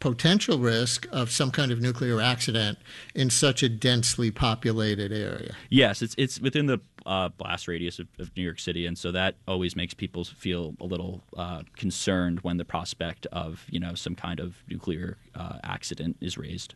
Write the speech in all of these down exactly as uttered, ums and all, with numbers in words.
potential risk of some kind of nuclear accident in such a densely populated area. Yes, it's it's within the uh, blast radius of, of New York City, and so that always makes people feel a little uh, concerned when the prospect of you know some kind of nuclear uh, accident is raised.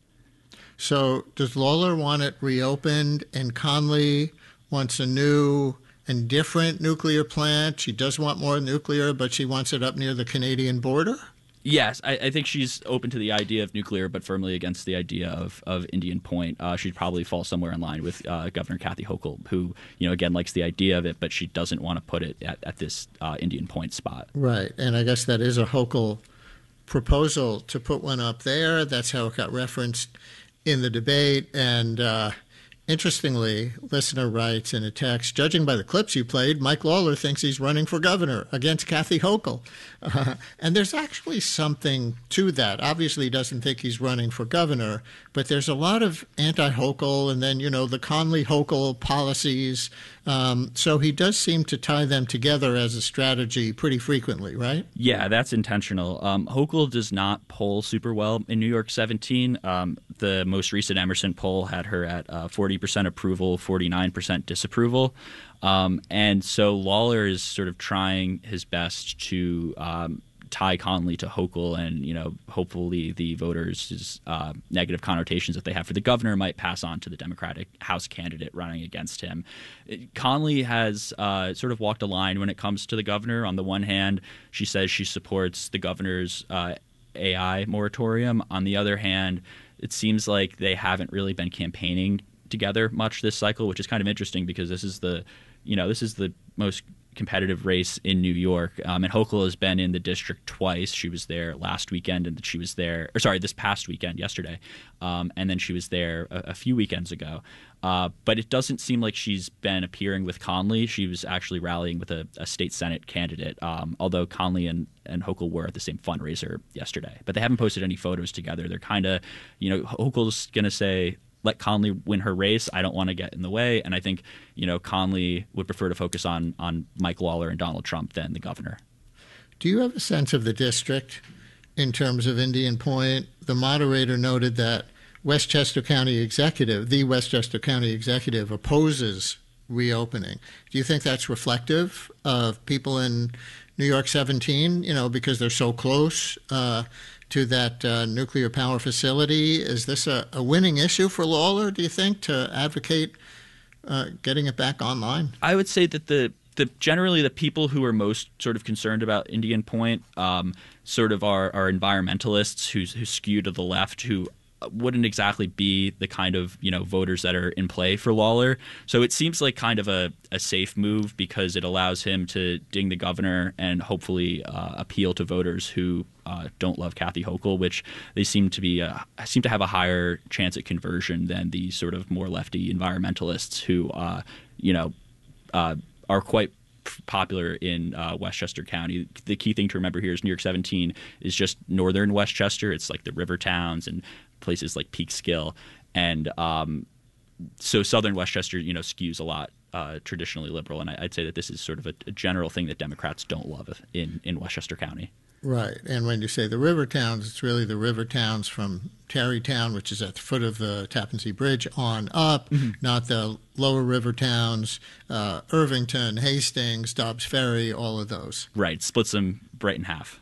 So does Lawler want it reopened, and Conley wants a new and different nuclear plant? She does want more nuclear, but she wants it up near the Canadian border? Yes, I, I think she's open to the idea of nuclear, but firmly against the idea of, of Indian Point. Uh, she'd probably fall somewhere in line with uh, Governor Kathy Hochul, who, you know, again, likes the idea of it, but she doesn't want to put it at, at this uh, Indian Point spot. Right, and I guess that is a Hochul proposal to put one up there. That's how it got referenced in the debate, and uh, interestingly, listener writes in a text, judging by the clips you played, Mike Lawler thinks he's running for governor against Kathy Hochul. Uh, and there's actually something to that. Obviously, he doesn't think he's running for governor, but there's a lot of anti-Hochul and then, you know, the Conley-Hochul policies. Um, so he does seem to tie them together as a strategy pretty frequently, right? Yeah, that's intentional. Um, Hochul does not poll super well in New York seventeen. Um, the most recent Emerson poll had her at uh, forty percent approval, forty-nine percent disapproval. Um, and so Lawler is sort of trying his best to um, tie Conley to Hochul, and you know, hopefully the voters' uh, negative connotations that they have for the governor might pass on to the Democratic House candidate running against him. Conley has uh, sort of walked a line when it comes to the governor. On the one hand, she says she supports the governor's uh, A I moratorium. On the other hand, it seems like they haven't really been campaigning together much this cycle, which is kind of interesting because this is the, you know, this is the most competitive race in New York. Um, and Hochul has been in the district twice. She was there last weekend, and she was there, or sorry, this past weekend, yesterday. Um, and then she was there a, a few weekends ago. Uh, but it doesn't seem like she's been appearing with Conley. She was actually rallying with a, a state Senate candidate, um, although Conley and, and Hochul were at the same fundraiser yesterday. But they haven't posted any photos together. They're kind of, you know, Hochul's going to say, let Conley win her race. I don't want to get in the way. And I think, you know, Conley would prefer to focus on on Mike Lawler and Donald Trump than the governor. Do you have a sense of the district in terms of Indian Point? The moderator noted that Westchester County Executive, the Westchester County Executive, opposes reopening. Do you think that's reflective of people in New York seventeen, you know, because they're so close uh, to that uh, nuclear power facility? Is this a, a winning issue for Lawler, do you think, to advocate uh, getting it back online? I would say that the the generally the people who are most sort of concerned about Indian Point um, sort of are, are environmentalists who, who skew to the left, who wouldn't exactly be the kind of, you know, voters that are in play for Lawler. So it seems like kind of a, a safe move because it allows him to ding the governor and hopefully uh, appeal to voters who uh, don't love Kathy Hochul, which they seem to be uh, seem to have a higher chance at conversion than the sort of more lefty environmentalists who, uh, you know, uh, are quite popular in uh, Westchester County. The key thing to remember here is New York seventeen is just northern Westchester. It's like the river towns and places like Peekskill, and um, so southern Westchester, you know, skews a lot uh, traditionally liberal, and I, I'd say that this is sort of a, a general thing that Democrats don't love in, in Westchester County. Right, and when you say the river towns, it's really the river towns from Tarrytown, which is at the foot of the Tappan Zee Bridge, on up, mm-hmm. not the lower river towns, uh, Irvington, Hastings, Dobbs Ferry, all of those. Right, splits them right in half.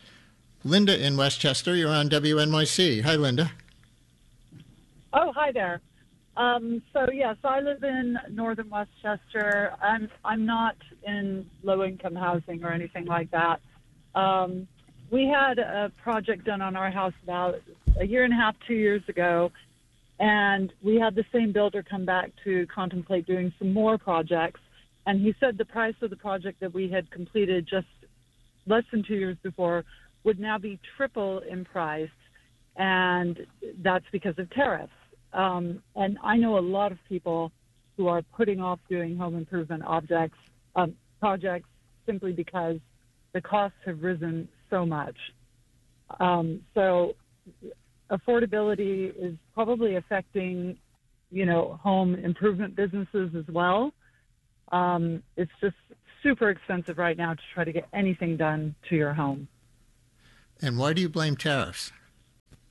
Linda in Westchester, you're on W N Y C. Hi, Linda. Oh, hi there. Um, so, yes, I live in northern Westchester. I'm I'm not in low-income housing or anything like that. Um, we had a project done on our house about a year and a half, two years ago, and we had the same builder come back to contemplate doing some more projects. And he said the price of the project that we had completed just less than two years before would now be triple in price, and that's because of tariffs. Um, and I know a lot of people who are putting off doing home improvement objects, um, projects simply because the costs have risen so much. Um, so affordability is probably affecting, you know, home improvement businesses as well. Um, it's just super expensive right now to try to get anything done to your home. And why do you blame tariffs?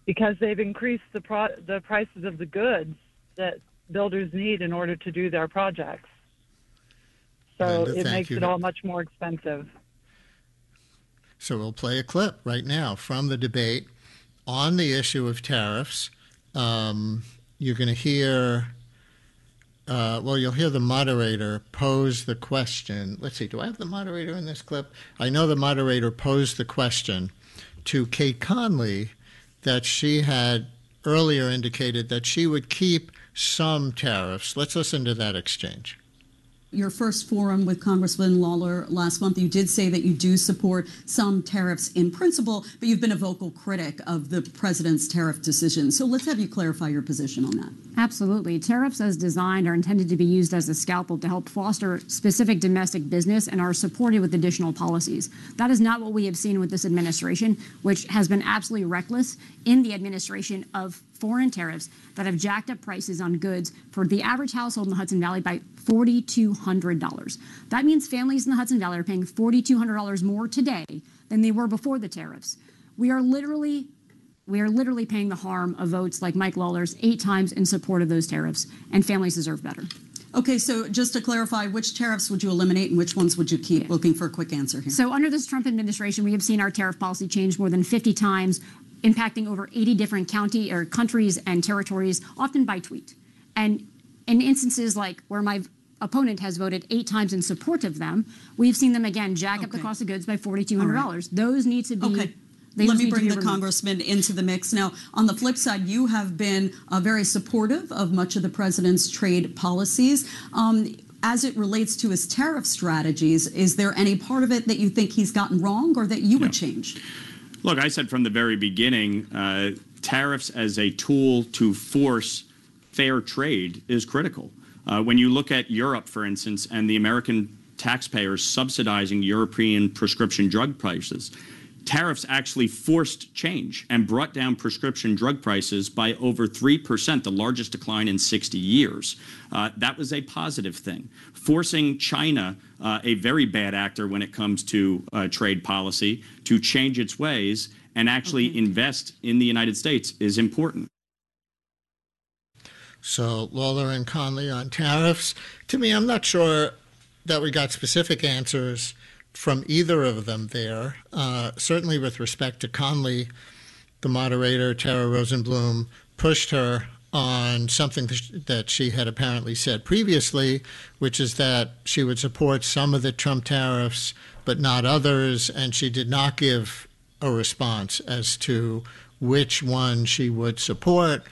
because they've increased the pro- the prices of the goods that builders need in order to do their projects. So Linda, it thank makes you. it all much more expensive. So we'll play a clip right now from the debate on the issue of tariffs. Um, you're going to hear, uh, well, you'll hear the moderator pose the question. Let's see, do I have the moderator in this clip? I know the moderator posed the question to Kate Conley that she had earlier indicated that she would keep some tariffs. Let's listen to that exchange. Your first forum with Congressman Lawler last month, you did say that you do support some tariffs in principle, but you've been a vocal critic of the president's tariff decision. So let's have you clarify your position on that. Absolutely. Tariffs as designed are intended to be used as a scalpel to help foster specific domestic business and are supported with additional policies. That is not what we have seen with this administration, which has been absolutely reckless in the administration of foreign tariffs that have jacked up prices on goods for the average household in the Hudson Valley by four thousand two hundred dollars. That means families in the Hudson Valley are paying four thousand two hundred dollars more today than they were before the tariffs. We are literally we are literally paying the harm of votes like Mike Lawler's eight times in support of those tariffs, and families deserve better. Okay, so just to clarify, which tariffs would you eliminate and which ones would you keep? Yeah. Looking for a quick answer here. So under this Trump administration, we have seen our tariff policy change more than fifty times, impacting over eighty different county or countries and territories, often by tweet. And in instances like where my opponent has voted eight times in support of them, we've seen them again jack okay. up the cost of goods by four thousand two hundred dollars. Right. Those need to be. Okay. Let me bring the congressman into the mix. Now, on the flip side, you have been uh, very supportive of much of the president's trade policies. Um, as it relates to his tariff strategies, is there any part of it that you think he's gotten wrong or that you would no. change? Look, I said from the very beginning, uh, tariffs as a tool to force fair trade is critical. Uh, when you look at Europe, for instance, and the American taxpayers subsidizing European prescription drug prices, tariffs actually forced change and brought down prescription drug prices by over three percent, the largest decline in sixty years. Uh, that was a positive thing. Forcing China, uh, a very bad actor when it comes to uh, trade policy, to change its ways and actually okay. invest in the United States is important. So Lawler and Conley on tariffs. To me, I'm not sure that we got specific answers from either of them there. Uh, certainly with respect to Conley, the moderator, Tara Rosenblum, pushed her on something that she had apparently said previously, which is that she would support some of the Trump tariffs, but not others, and she did not give a response as to which one she would support.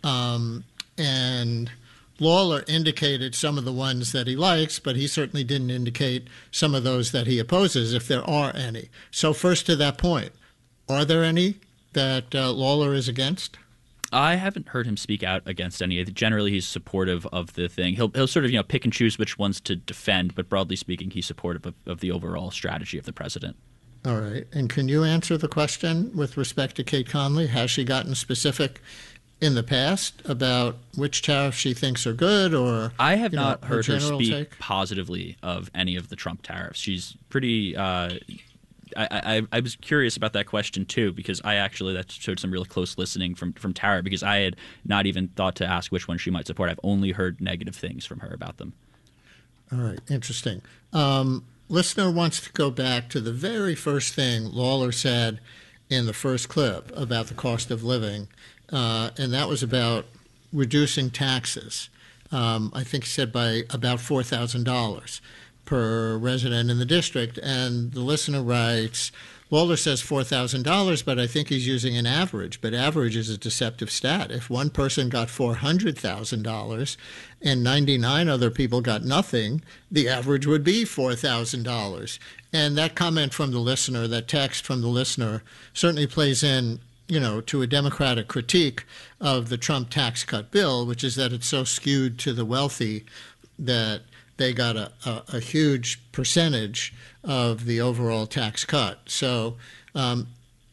Um, and Lawler indicated some of the ones that he likes, but he certainly didn't indicate some of those that he opposes, if there are any. So first to that point, are there any that uh, Lawler is against? I haven't heard him speak out against any. Generally, he's supportive of the thing. He'll he'll sort of you know pick and choose which ones to defend, but broadly speaking, he's supportive of, of the overall strategy of the president. All right. And can you answer the question with respect to Kate Conley? Has she gotten specific in the past about which tariffs she thinks are good, or I have you know, not heard her speak take? positively of any of the Trump tariffs. She's pretty. Uh, I, I I was curious about that question too, because I actually that showed some real close listening from from Tara, because I had not even thought to ask which one she might support. I've only heard negative things from her about them. All right, interesting. Um, listener wants to go back to the very first thing Lawler said in the first clip about the cost of living. Uh, and that was about reducing taxes. Um, I think he said by about four thousand dollars per resident in the district. And the listener writes, Lawler says four thousand dollars, but I think he's using an average. But average is a deceptive stat. If one person got four hundred thousand dollars and ninety-nine other people got nothing, the average would be four thousand dollars. And that comment from the listener, that text from the listener, certainly plays in you know, to a Democratic critique of the Trump tax cut bill, which is that it's so skewed to the wealthy that they got a, a, a huge percentage of the overall tax cut. So um,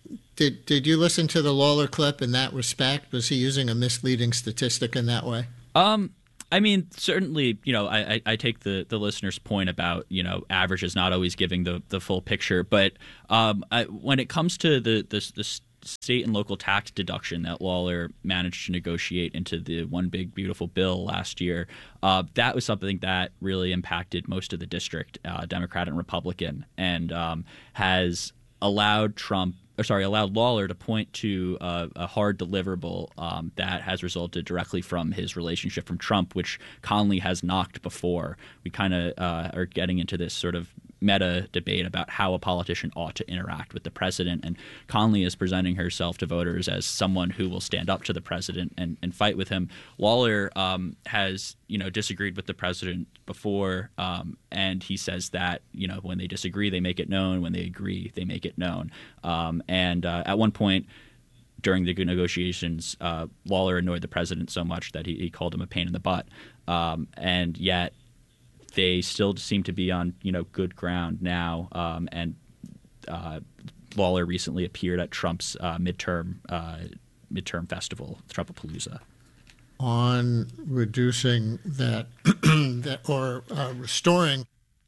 did did you listen to the Lawler clip in that respect? Was he using a misleading statistic in that way? Um. I mean, certainly, you know, I, I take the, the listener's point about, you know, average is not always giving the, the full picture. But um, I, when it comes to the, the, the state and local tax deduction that Lawler managed to negotiate into the One Big Beautiful Bill last year, uh, that was something that really impacted most of the district, uh, Democrat and Republican, and um, has allowed Trump or sorry, allowed Lawler to point to uh, a hard deliverable um, that has resulted directly from his relationship from Trump, which Conley has knocked before. We kind of uh, are getting into this sort of meta debate about how a politician ought to interact with the president, and Conley is presenting herself to voters as someone who will stand up to the president and, and fight with him. Lawler um, has, you know, disagreed with the president before, um, and he says that, you know, when they disagree, they make it known. When they agree, they make it known. Um, and uh, at one point during the negotiations, uh, Lawler annoyed the president so much that he, he called him a pain in the butt. Um, and yet they still seem to be on, you know, good ground now. Um, and uh, Lawler recently appeared at Trump's uh, midterm uh, midterm festival, Trumpapalooza. On reducing that, that or uh, restoring,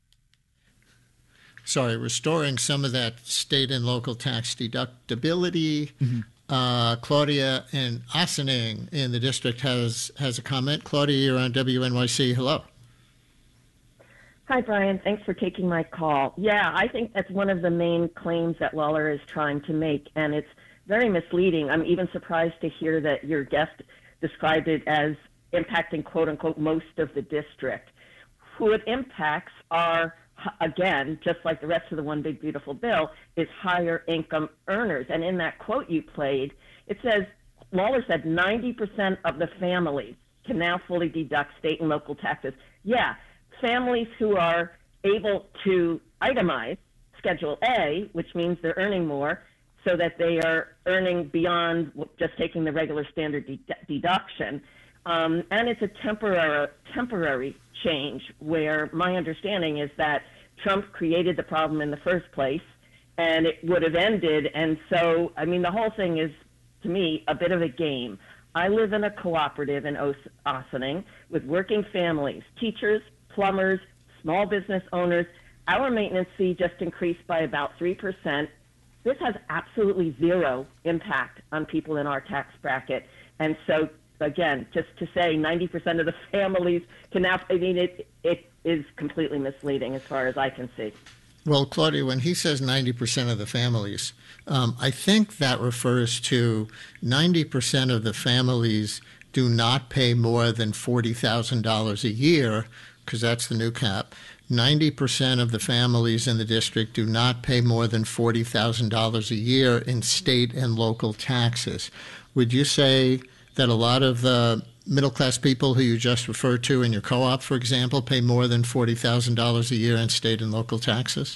sorry, restoring some of that state and local tax deductibility. Mm-hmm. Uh, Claudia in Ossining in the district has has a comment. Claudia, you're on W N Y C. Hello. Hi, Brian. Thanks for taking my call. Yeah, I think that's one of the main claims that Lawler is trying to make, and it's very misleading. I'm even surprised to hear that your guest described it as impacting, quote unquote, most of the district. Who it impacts are, again, just like the rest of the One Big Beautiful Bill, is higher income earners. And in that quote you played, it says, Lawler said ninety percent of the families can now fully deduct state and local taxes. Yeah, families who are able to itemize Schedule A, which means they're earning more, so that they are earning beyond just taking the regular standard de- deduction. Um, and it's a temporary, temporary change where my understanding is that Trump created the problem in the first place and it would have ended. And so, I mean, the whole thing is, to me, a bit of a game. I live in a cooperative in Os- Ossining with working families, teachers, plumbers, small business owners. Our maintenance fee just increased by about three percent. This has absolutely zero impact on people in our tax bracket. And so, again, just to say ninety percent of the families can now, I mean, it, it is completely misleading as far as I can see. Well, Claudia, when he says ninety percent of the families, um, I think that refers to ninety percent of the families do not pay more than forty thousand dollars a year, because that's the new cap. ninety percent of the families in the district do not pay more than forty thousand dollars a year in state and local taxes. Would you say that a lot of the middle-class people who you just referred to in your co-op, for example, pay more than forty thousand dollars a year in state and local taxes?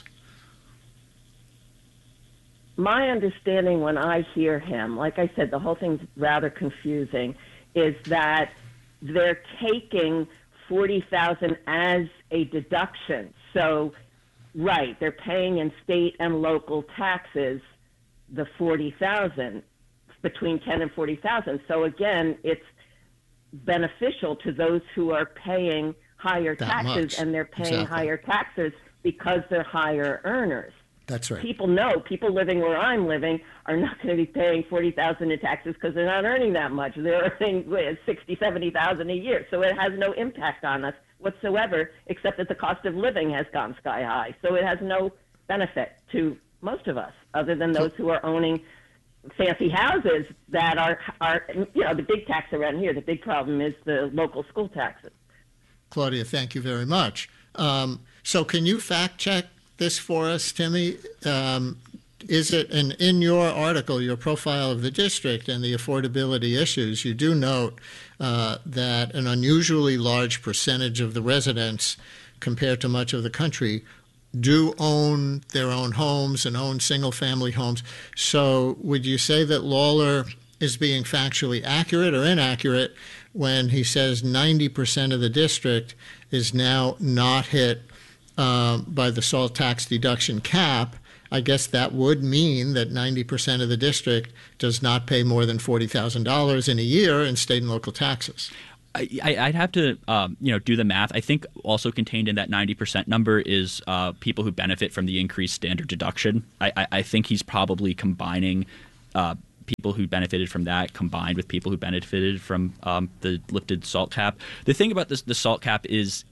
My understanding when I hear him, like I said, the whole thing's rather confusing, is that they're taking forty thousand dollars as a deduction. So, right, they're paying in state and local taxes the forty thousand dollars, between ten and forty thousand dollars. So again, it's beneficial to those who are paying higher That taxes, much. and they're paying Exactly. higher taxes because they're higher earners. That's right. People know, people living where I'm living are not going to be paying forty thousand dollars in taxes because they're not earning that much. They're earning sixty thousand dollars, seventy thousand dollars a year. So it has no impact on us whatsoever, except that the cost of living has gone sky high. So it has no benefit to most of us, other than those who are owning fancy houses that are, are, you know, the big tax around here. The big problem is the local school taxes. Claudia, thank you very much. Um, so can you fact check this for us, Timmy? Um, is it, and in your article, your profile of the district and the affordability issues, you do note uh, that an unusually large percentage of the residents, compared to much of the country, do own their own homes and own single-family homes. So would you say that Lawler is being factually accurate or inaccurate when he says ninety percent of the district is now not hit um, by the SALT tax deduction cap? I guess that would mean that ninety percent of the district does not pay more than forty thousand dollars in a year in state and local taxes. I, I'd have to, um, you know, do the math. I think also contained in that ninety percent number is uh, people who benefit from the increased standard deduction. I, I, I think he's probably combining uh, people who benefited from that combined with people who benefited from um, the lifted SALT cap. The thing about this, the SALT cap is,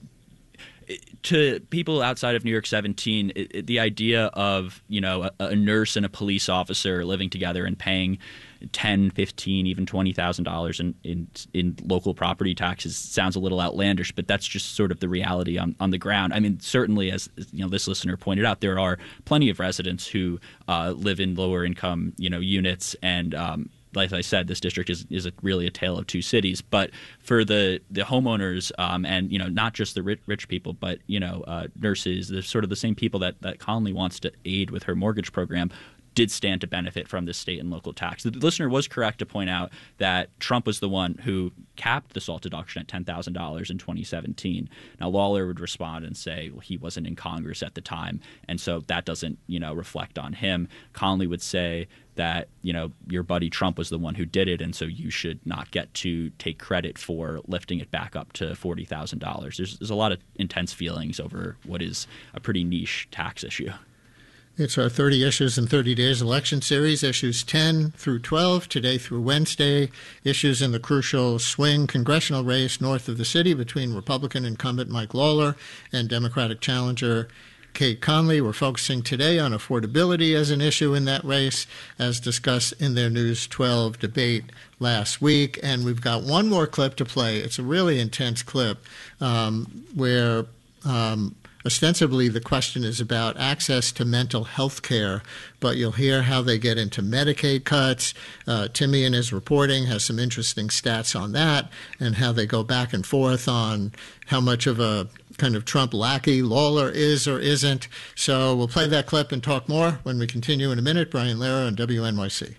to people outside of New York seventeen, it, it, the idea of, you know, a, a nurse and a police officer living together and paying ten, fifteen, even twenty thousand dollars in, in in local property taxes sounds a little outlandish, but that's just sort of the reality on, on the ground. I mean, certainly, as you know, this listener pointed out, there are plenty of residents who uh, live in lower income, you know, units, and um, like I said, this district is, is a, really a tale of two cities. But for the the homeowners, um, and you know, not just the rich, rich people, but you know, uh, nurses, the sort of the same people that that Connolly wants to aid with her mortgage program, did stand to benefit from the state and local tax. The listener was correct to point out that Trump was the one who capped the SALT deduction at ten thousand dollars in twenty seventeen. Now, Lawler would respond and say, well, he wasn't in Congress at the time, and so that doesn't, you know, reflect on him. Connolly would say that, you know, your buddy Trump was the one who did it, and so you should not get to take credit for lifting it back up to forty thousand dollars. There's, there's a lot of intense feelings over what is a pretty niche tax issue. It's our thirty Issues in thirty Days election series, issues ten through twelve, today through Wednesday. Issues in the crucial swing congressional race north of the city between Republican incumbent Mike Lawler and Democratic challenger Kate Connolly. We're focusing today on affordability as an issue in that race, as discussed in their News twelve debate last week. And we've got one more clip to play. It's a really intense clip um, where um, ostensibly the question is about access to mental health care, but you'll hear how they get into Medicaid cuts. Uh, Timmy in his reporting has some interesting stats on that, and how they go back and forth on how much of a kind of Trump lackey Lawler is or isn't. So we'll play that clip and talk more when we continue in a minute. Brian Lehrer on W N Y C.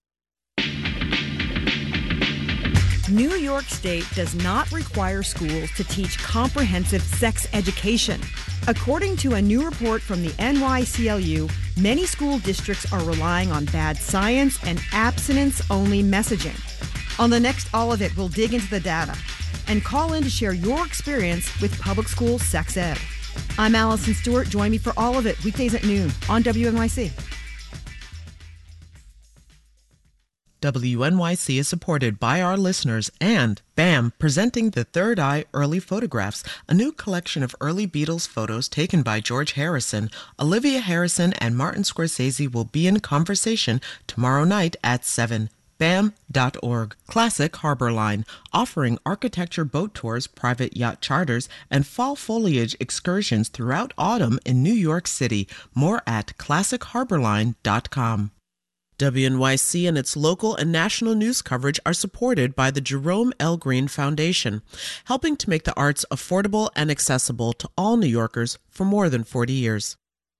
New York State does not require schools to teach comprehensive sex education. According to a new report from the N Y C L U, many school districts are relying on bad science and abstinence-only messaging. On the next All of It, we'll dig into the data and call in to share your experience with public school sex ed. I'm Allison Stewart. Join me for All of It, weekdays at noon on W N Y C. W N Y C is supported by our listeners and B A M, presenting the Third Eye Early Photographs, a new collection of early Beatles photos taken by George Harrison. Olivia Harrison and Martin Scorsese will be in conversation tomorrow night at seven. B A M dot org. Classic Harbor Line, offering architecture boat tours, private yacht charters, and fall foliage excursions throughout autumn in New York City. More at classic harbor line dot com. W N Y C and its local and national news coverage are supported by the Jerome L. Green Foundation, helping to make the arts affordable and accessible to all New Yorkers for more than forty years.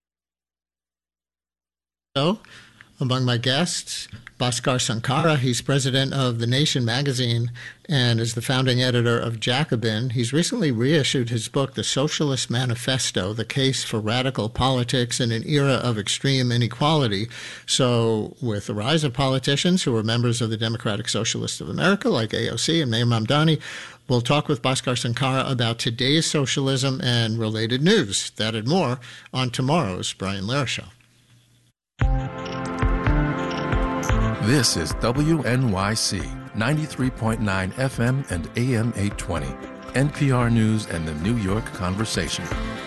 So, among my guests, Bhaskar Sankara. He's president of The Nation magazine and is the founding editor of Jacobin. He's recently reissued his book, The Socialist Manifesto, The Case for Radical Politics in an Era of Extreme Inequality. So with the rise of politicians who are members of the Democratic Socialists of America, like A O C and Mayor Mamdani, we'll talk with Bhaskar Sankara about today's socialism and related news. That and more on tomorrow's Brian Lehrer Show. This is W N Y C, ninety-three point nine F M and A M eight twenty, N P R News and the New York Conversation.